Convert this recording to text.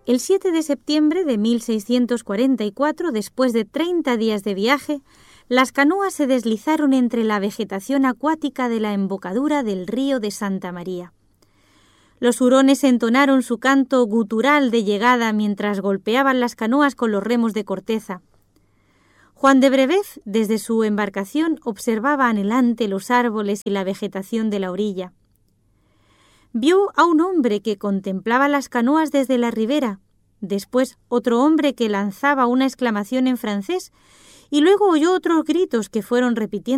El 7 de septiembre de 1644, después de 30 días de viaje, las canoas se deslizaron entre la vegetación acuática de la embocadura del río de Santa María. Los hurones entonaron su canto gutural de llegada mientras golpeaban las canoas con los remos de corteza. Juan de Brevez, desde su embarcación, observaba anhelante los árboles y la vegetación de la orilla. Vio a un hombre que contemplaba las canoas desde la ribera, después otro hombre que lanzaba una exclamación en francés y luego oyó otros gritos que fueron repitiendo